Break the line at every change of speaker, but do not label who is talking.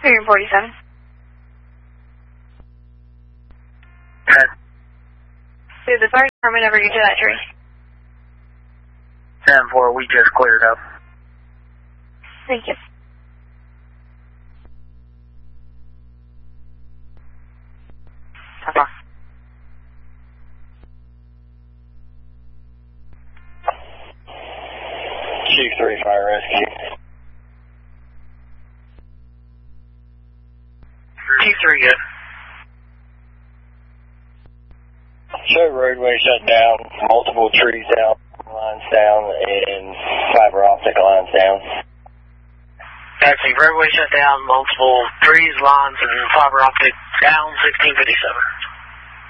347. Did the fire department ever get to that tree?
10-4, we just cleared up.
Thank you.
Chief 3 Fire Rescue.
Chief 3, good.
Show roadway shut down, multiple trees down, lines down, and fiber optic lines down.
Actually, roadway shut down, multiple trees, lines, and fiber optic down, 1657.